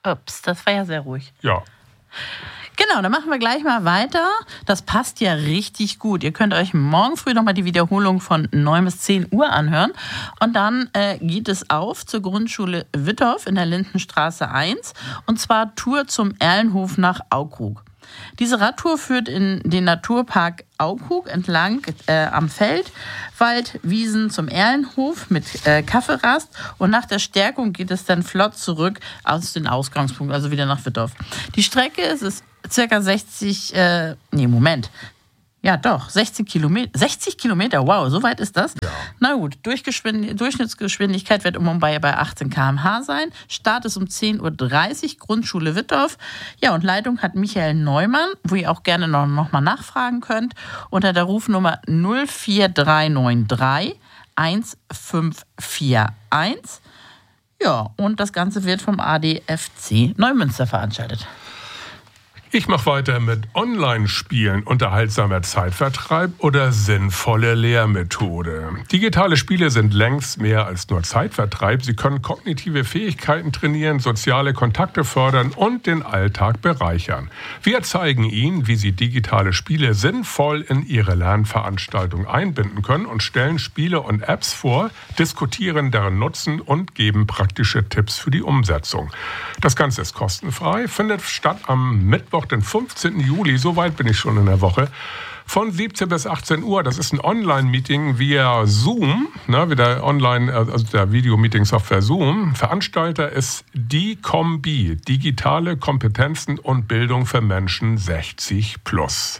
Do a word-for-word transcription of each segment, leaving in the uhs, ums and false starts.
Ups, das war ja sehr ruhig. Ja. Genau, dann machen wir gleich mal weiter. Das passt ja richtig gut. Ihr könnt euch morgen früh nochmal die Wiederholung von neun bis zehn Uhr anhören. Und dann äh, geht es auf zur Grundschule Wittorf in der Lindenstraße eins. Und zwar Tour zum Erlenhof nach Aukrug. Diese Radtour führt in den Naturpark Aukrug entlang äh, am Feld, Wald, Wiesen zum Erlenhof mit äh, Kaffeerast und nach der Stärkung geht es dann flott zurück aus den Ausgangspunkt, also wieder nach Wittorf. Die Strecke ist, ist circa sechzig, äh, nee, Moment. Ja, doch, sechzig Kilometer. sechzig Kilometer, wow, so weit ist das? Ja. Na gut, Durchschnittsgeschwindigkeit wird um und bei, bei achtzehn Kilometer pro Stunde sein. Start ist um zehn Uhr dreißig, Grundschule Wittorf. Ja, und Leitung hat Michael Neumann, wo ihr auch gerne noch, noch mal nachfragen könnt, unter der Rufnummer null vier drei neun drei eins fünf vier eins. Ja, und das Ganze wird vom A D F C Neumünster veranstaltet. Ich mache weiter mit Online-Spielen, unterhaltsamer Zeitvertreib oder sinnvolle Lehrmethode. Digitale Spiele sind längst mehr als nur Zeitvertreib. Sie können kognitive Fähigkeiten trainieren, soziale Kontakte fördern und den Alltag bereichern. Wir zeigen Ihnen, wie Sie digitale Spiele sinnvoll in Ihre Lernveranstaltung einbinden können und stellen Spiele und Apps vor, diskutieren deren Nutzen und geben praktische Tipps für die Umsetzung. Das Ganze ist kostenfrei, findet statt am Mittwoch, den fünfzehnten Juli, so weit bin ich schon in der Woche, von siebzehn bis achtzehn Uhr. Das ist ein Online-Meeting via Zoom, ne, wieder Online, also der Videomeeting-Software Zoom. Veranstalter ist die Kombi, digitale Kompetenzen und Bildung für Menschen sechzig plus.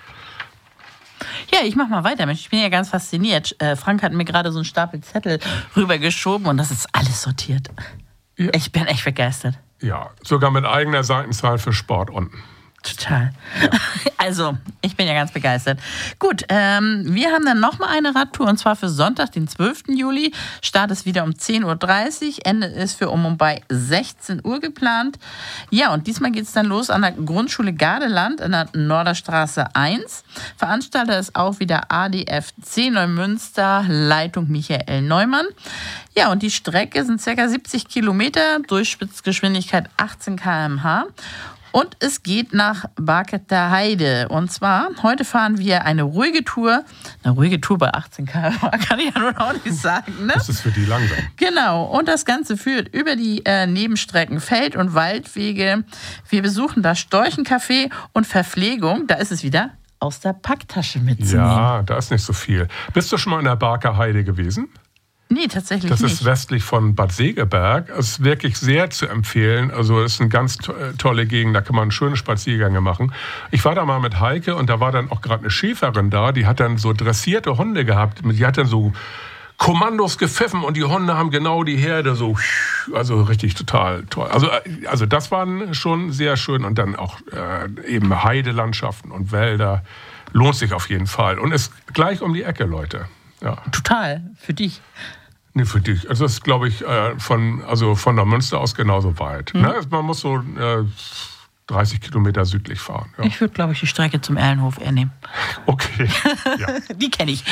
Ja, ich mach mal weiter. Ich bin ja ganz fasziniert. Frank hat mir gerade so einen Stapel Zettel rübergeschoben und das ist alles sortiert. Ja. Ich bin echt begeistert. Ja, sogar mit eigener Seitenzahl für Sport unten. Total. Ja. Also, ich bin ja ganz begeistert. Gut, ähm, wir haben dann nochmal eine Radtour und zwar für Sonntag, den zwölften Juli. Start ist wieder um zehn Uhr dreißig, Ende ist für um und bei sechzehn Uhr geplant. Ja, und diesmal geht es dann los an der Grundschule Gardeland in der Norderstraße eins. Veranstalter ist auch wieder A D F C Neumünster, Leitung Michael Neumann. Ja, und die Strecke sind ca. siebzig Kilometer, Durchschnittsgeschwindigkeit achtzehn Kilometer pro Stunde. Und es geht nach Barketer Heide. Und zwar, heute fahren wir eine ruhige Tour. Eine ruhige Tour bei achtzehn Kilometer pro Stunde kann ich ja nun auch nicht sagen. Ne? Das ist für die langsam. Genau. Und das Ganze führt über die äh, Nebenstrecken Feld- und Waldwege. Wir besuchen das Storchencafé und Verpflegung. Da ist es wieder aus der Packtasche mitzunehmen. Ja, da ist nicht so viel. Bist du schon mal in der Barker Heide gewesen? Nee, tatsächlich das nicht. Das ist westlich von Bad Segeberg. Es ist wirklich sehr zu empfehlen. Also es ist eine ganz to- tolle Gegend, da kann man schöne Spaziergänge machen. Ich war da mal mit Heike und da war dann auch gerade eine Schäferin da, die hat dann so dressierte Hunde gehabt. Die hat dann so Kommandos gepfiffen und die Hunde haben genau die Herde so, also richtig total toll. Also, also das war schon sehr schön und dann auch äh, eben Heidelandschaften und Wälder. Lohnt sich auf jeden Fall und ist gleich um die Ecke, Leute. Ja. Total, für dich. Nee, für dich. Also das ist, glaube ich, von, also von der Münster aus genauso weit. Mhm. Ne? Man muss so äh, dreißig Kilometer südlich fahren. Ja. Ich würde, glaube ich, die Strecke zum Erlenhof eher nehmen. Okay. Ja. Die kenne ich.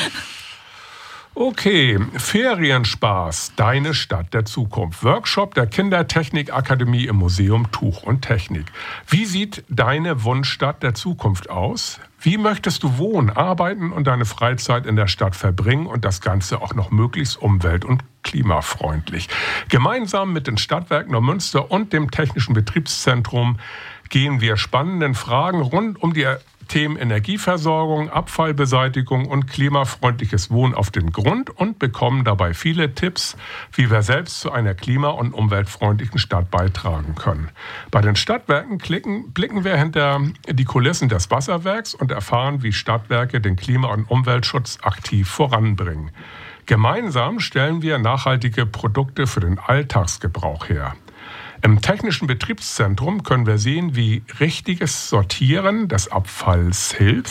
Okay, Ferienspaß, deine Stadt der Zukunft. Workshop der Kindertechnikakademie im Museum Tuch und Technik. Wie sieht deine Wunschstadt der Zukunft aus? Wie möchtest du wohnen, arbeiten und deine Freizeit in der Stadt verbringen und das Ganze auch noch möglichst umwelt- und klimafreundlich? Gemeinsam mit den Stadtwerken Neumünster und dem Technischen Betriebszentrum gehen wir spannenden Fragen rund um die Themen Energieversorgung, Abfallbeseitigung und klimafreundliches Wohnen auf den Grund und bekommen dabei viele Tipps, wie wir selbst zu einer klima- und umweltfreundlichen Stadt beitragen können. Bei den Stadtwerken klicken, blicken wir hinter die Kulissen des Wasserwerks und erfahren, wie Stadtwerke den Klima- und Umweltschutz aktiv voranbringen. Gemeinsam stellen wir nachhaltige Produkte für den Alltagsgebrauch her. Im Technischen Betriebszentrum können wir sehen, wie richtiges Sortieren des Abfalls hilft,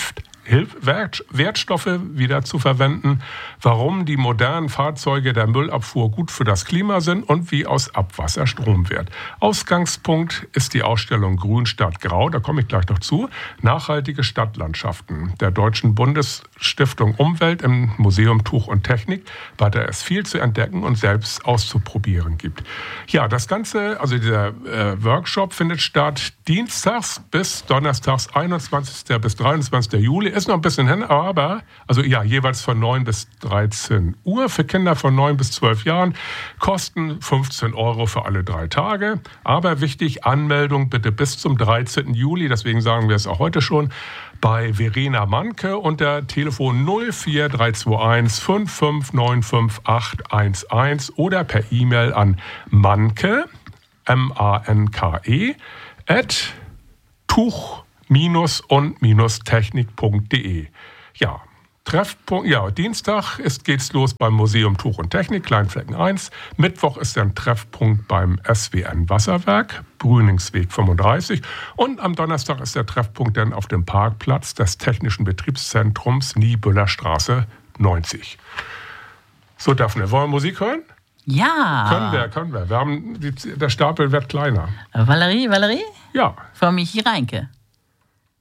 Wertstoffe wieder zu verwenden, warum die modernen Fahrzeuge der Müllabfuhr gut für das Klima sind und wie aus Abwasser Strom wird. Ausgangspunkt ist die Ausstellung Grün statt Grau, da komme ich gleich noch zu, nachhaltige Stadtlandschaften der Deutschen Bundesstiftung Umwelt im Museum Tuch und Technik, bei der es viel zu entdecken und selbst auszuprobieren gibt. Ja, das Ganze, also dieser äh, Workshop findet statt dienstags bis donnerstags, einundzwanzigsten bis dreiundzwanzigsten Juli. Ist noch ein bisschen hin, aber also ja, jeweils von neun bis dreizehn Uhr für Kinder von neun bis zwölf Jahren. Kosten fünfzehn Euro für alle drei Tage. Aber wichtig, Anmeldung bitte bis zum dreizehnten Juli. Deswegen sagen wir es auch heute schon. Bei Verena Manke unter Telefon null vier drei zwei eins fünf fünf neun fünf acht eins eins oder per E-Mail an manke, M A N K E, at tuch und technik punkt de. Ja, Treffpunkt, ja, Dienstag ist, geht's los beim Museum Tuch und Technik, Kleinflecken eins. Mittwoch ist ein Treffpunkt beim S W N Wasserwerk, Brüningsweg fünfunddreißig. Und am Donnerstag ist der Treffpunkt dann auf dem Parkplatz des Technischen Betriebszentrums Niebüller Straße neunzig. So, Daphne, wollen wir Musik hören? Ja. Können wir, können wir. wir haben die, der Stapel wird kleiner. Valerie, Valerie? Ja. Von Michi Reinke.